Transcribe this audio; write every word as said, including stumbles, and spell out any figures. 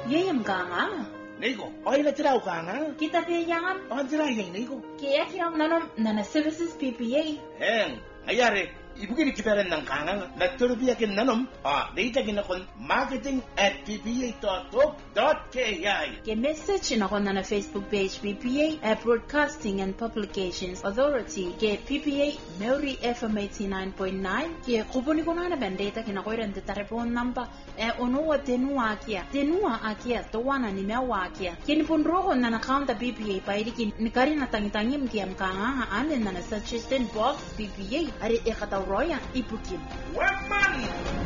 Yeye mkanga. Niko, oila tira ukanga. Kita piyang. On tira yang niko. Kaya kiyang nanom nana services P P A. Heng, ayare. Ibugini kiperen ng kanga na turbiyakin nanom. Ah, data ginakon marketing at p p a dot org dot k i. Ke message na kon na Facebook page P P A, Broadcasting and Publications Authority, ke P P A Maori F M eighty-nine point nine, ke kuponi ko na na bendeta kina ko rin telepon number e ono wa tenua akia. Tenua akia to wana ni mewa akia. Kini punro na na counter P P A pa idiki ni kari na tangitangim kiam kanga ane na na suggestion box P P A ari e kata Roya ipukin. Weman!